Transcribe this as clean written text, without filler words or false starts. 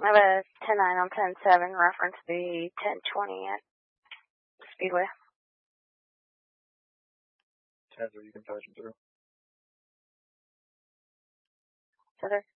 I have a 10-9 on 10-7, reference the 10-20 at Speedway. 10-3, you can touch him through. So there.